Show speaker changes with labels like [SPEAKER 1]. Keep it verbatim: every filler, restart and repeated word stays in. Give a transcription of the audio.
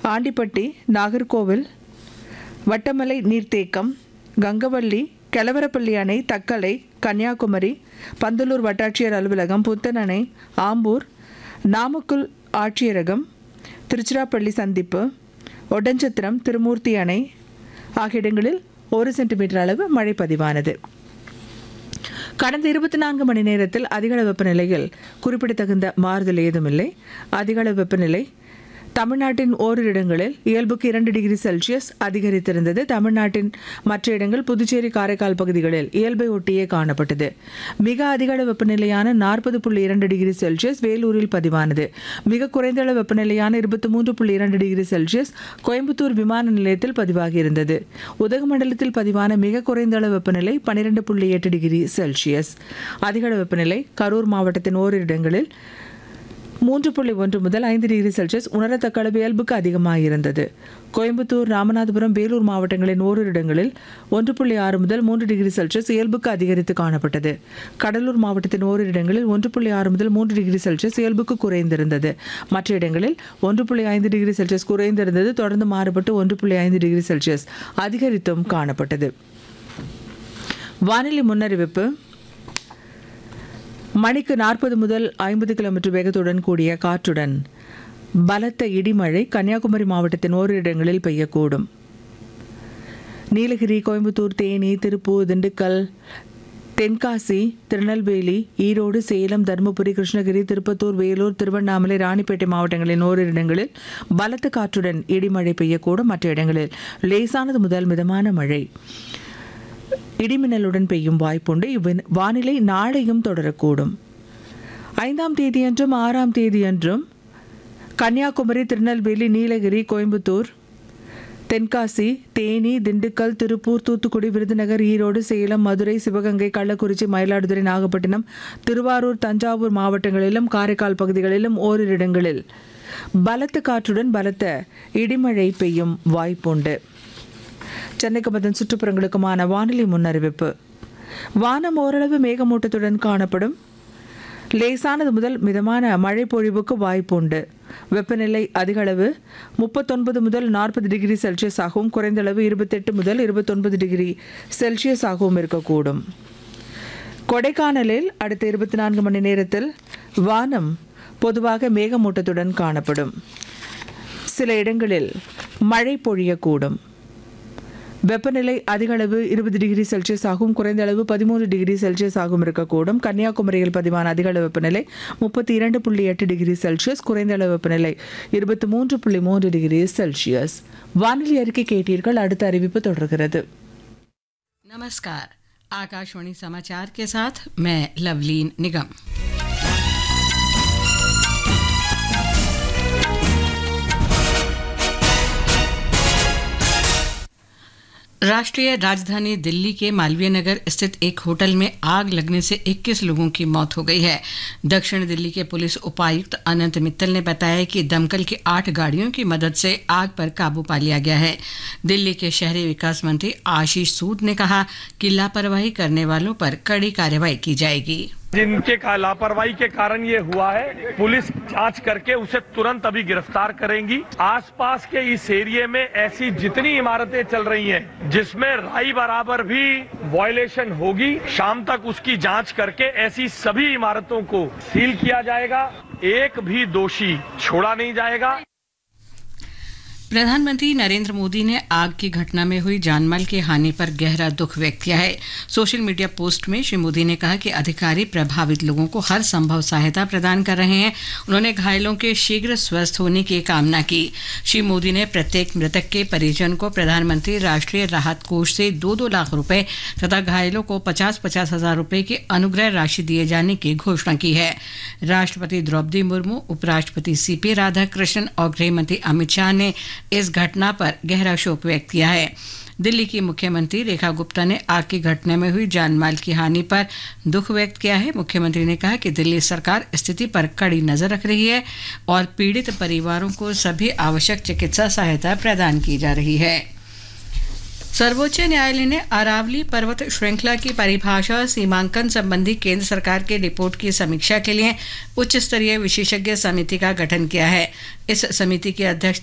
[SPEAKER 1] ஆண்டிப்பட்டி, நாகர்கோவில், வட்டமலை நீர்த்தேக்கம், கங்கவள்ளி, கெலவரப்பள்ளி அணை, தக்கலை, கன்னியாகுமரி, பந்தலூர் வட்டாட்சியர் அலுவலகம், புத்தன் அணை, ஆம்பூர், நாமக்கல் ஆட்சியரகம், திருச்சிராப்பள்ளி சந்திப்பு, ஒட்டன்சத்திரம், திருமூர்த்தி அணை ஆகிய இடங்களில் ஒரு சென்டிமீட்டர் அளவு மழை பதிவானது. கடந்த இருபத்தி நான்கு மணி நேரத்தில் அதிகளவு வெப்பநிலையில் குறிப்பிடத்தகுந்த மாறுதல் ஏதுமில்லை. அதிகளவு வெப்பநிலை தமிழ்நாட்டின் ஓரிரு இடங்களில் இயல்புக்கு இரண்டு டிகிரி செல்சியஸ் அதிகரித்திருந்தது. தமிழ்நாட்டின் மற்ற இடங்கள், புதுச்சேரி, காரைக்கால் பகுதிகளில் இயல்பை ஒட்டியே காணப்பட்டது. மிக அதிகளவு வெப்பநிலையான நாற்பது புள்ளி இரண்டு டிகிரி செல்சியஸ் வேலூரில் பதிவானது. மிக குறைந்த அளவு வெப்பநிலையான இருபத்தி மூன்று புள்ளி இரண்டு டிகிரி செல்சியஸ் கோயம்புத்தூர் விமான நிலையத்தில் பதிவாகியிருந்தது. உதகமண்டலத்தில் பதிவான மிக குறைந்த அளவு வெப்பநிலை பன்னிரண்டு புள்ளி எட்டு டிகிரி செல்சியஸ். அதிகளவு வெப்பநிலை கரூர் மாவட்டத்தின் ஓரிரு இடங்களில் மூன்று புள்ளி ஒன்று முதல் ஐந்து டிகிரி செல்சியஸ் உணரத்தக்க அளவு இயல்புக்கு அதிகமாக இருந்தது. கோயம்புத்தூர், ராமநாதபுரம், வேலூர் மாவட்டங்களின் ஓரிரு இடங்களில் ஒன்று புள்ளி ஆறு முதல் மூன்று டிகிரி செல்சியஸ் இயல்புக்கு அதிகரித்து காணப்பட்டது. கடலூர் மாவட்டத்தின் ஓரிரு இடங்களில் ஒன்று புள்ளி ஆறு முதல் மூன்று டிகிரி செல்சியஸ் இயல்புக்கு குறைந்திருந்தது. மற்ற இடங்களில் ஒன்று புள்ளி ஐந்து டிகிரி செல்சியஸ் குறைந்திருந்தது. தொடர்ந்து மாறுபட்டு ஒன்று புள்ளி ஐந்து டிகிரி செல்சியஸ் அதிகரித்தும் காணப்பட்டது. வானிலை முன்னறிவிப்பு. மணிக்கு நாற்பது முதல் ஐம்பது கிலோமீட்டர் வேகத்துடன் கூடிய காற்றுடன் பலத்த இடிமழை கன்னியாகுமரி மாவட்டத்தின் ஓரிரு இடங்களில் பெய்யக்கூடும். நீலகிரி, கோயம்புத்தூர், தேனி, திருப்பூர், திண்டுக்கல், தென்காசி, திருநெல்வேலி, ஈரோடு, சேலம், தருமபுரி, கிருஷ்ணகிரி, திருப்பத்தூர், வேலூர், திருவண்ணாமலை, ராணிப்பேட்டை மாவட்டங்களின் ஓரிரு இடங்களில் பலத்த காற்றுடன் இடிமழை பெய்யக்கூடும். மற்ற இடங்களில் லேசானது முதல் மிதமான மழை இடிமின்னலுடன் பெய்யும் வாய்ப்புண்டு. இவ்வானிலை நாளையும் தொடரக்கூடும். ஐந்தாம் தேதியன்றும் ஆறாம் தேதியன்றும் கன்னியாகுமரி, திருநெல்வேலி, நீலகிரி, கோயம்புத்தூர், தென்காசி, தேனி, திண்டுக்கல், திருப்பூர், தூத்துக்குடி, விருதுநகர், ஈரோடு, சேலம், மதுரை, சிவகங்கை, கள்ளக்குறிச்சி, மயிலாடுதுறை, நாகப்பட்டினம், திருவாரூர், தஞ்சாவூர் மாவட்டங்களிலும் காரைக்கால் பகுதிகளிலும் ஓரிரு இடங்களில் பலத்த காற்றுடன் பலத்த இடிமழை பெய்யும் வாய்ப்புண்டு. சென்னைக்கு அதன் சுற்றுப்புறங்களுக்குமான வானிலை முன்னறிவிப்பு. வானம் ஓரளவு மேகமூட்டத்துடன் காணப்படும். லேசானது முதல் மிதமான மழை பொழிவுக்கு வாய்ப்புண்டு. வெப்பநிலை அதிகளவு முப்பத்தொன்பது முதல் நாற்பது டிகிரி செல்சியஸ் ஆகவும் குறைந்த அளவு இருபத்தெட்டு முதல் இருபத்தொன்பது டிகிரி செல்சியஸ் ஆகவும் இருக்கக்கூடும். கொடைக்கானலில் அடுத்த இருபத்தி நான்கு மணி நேரத்தில் வானம் பொதுவாக மேகமூட்டத்துடன் காணப்படும். சில இடங்களில் மழை பொழியக்கூடும். வெப்பநிலை அதிகளவு இருபது டிகிரி செல்சியஸ் ஆகும் குறைந்த அளவு பதிமூன்று டிகிரி செல்சியஸ் ஆகும் இருக்கக்கூடும். கன்னியாகுமரியில் பதிவான அதிகளவு வெப்பநிலை முப்பத்தி இரண்டு புள்ளி எட்டு டிகிரி செல்சியஸ், குறைந்த அளவு வெப்பநிலை இருபத்தி மூன்று புள்ளி மூன்று டிகிரி செல்சியஸ். வானிலை அறிக்கை கேட்டீர்கள். அடுத்த அறிவிப்பு தொடர்கிறது.
[SPEAKER 2] नमस्कार, आकाशवाणी समाचार के साथ मैं लवलीन निगम। राष्ट्रीय राजधानी दिल्ली के मालवीय नगर स्थित एक होटल में आग लगने से इक्कीस लोगों की मौत हो गई है। दक्षिण दिल्ली के पुलिस उपायुक्त अनंत मित्तल ने बताया कि दमकल की आठ गाड़ियों की मदद से आग पर काबू पा लिया गया है। दिल्ली के शहरी विकास मंत्री आशीष सूद ने कहा कि लापरवाही करने वालों पर कड़ी कार्रवाई की जाएगी।
[SPEAKER 3] जिनके लापरवाही के कारण ये हुआ है, पुलिस जांच करके उसे तुरंत अभी गिरफ्तार करेंगी। आसपास के इस एरिया में ऐसी जितनी इमारतें चल रही हैं जिसमें राई बराबर भी वायलेशन होगी, शाम तक उसकी जांच करके ऐसी सभी इमारतों को सील किया जाएगा। एक भी दोषी छोड़ा नहीं जाएगा।
[SPEAKER 2] प्रधानमंत्री नरेंद्र मोदी ने आग की घटना में हुई जानमाल की हानि पर गहरा दुख व्यक्त किया है। सोशल मीडिया पोस्ट में श्री मोदी ने कहा कि अधिकारी प्रभावित लोगों को हर संभव सहायता प्रदान कर रहे हैं। उन्होंने घायलों के शीघ्र स्वस्थ होने की कामना की। श्री मोदी ने प्रत्येक मृतक के परिजन को प्रधानमंत्री राष्ट्रीय राहत कोष से दो दो लाख रुपए तथा घायलों को पचास पचास हजार रुपए की अनुग्रह राशि दिए जाने की घोषणा की है। राष्ट्रपति द्रौपदी मुर्मू, उपराष्ट्रपति सीपी राधाकृष्णन और गृहमंत्री अमित शाह ने इस घटना पर गहरा शोक व्यक्त किया है। दिल्ली की मुख्यमंत्री रेखा गुप्ता ने आग की घटना में हुई जानमाल की हानि पर दुख व्यक्त किया है। मुख्यमंत्री ने कहा कि दिल्ली सरकार स्थिति पर कड़ी नजर रख रही है और पीड़ित परिवारों को सभी आवश्यक चिकित्सा सहायता प्रदान की जा रही है। सर्वोच्च न्यायालय ने अरावली पर्वत श्रृंखला की परिभाषा सीमांकन संबंधी केंद्र सरकार के रिपोर्ट की समीक्षा के लिए उच्च स्तरीय विशेषज्ञ समिति का गठन किया है। इस समिति के अध्यक्ष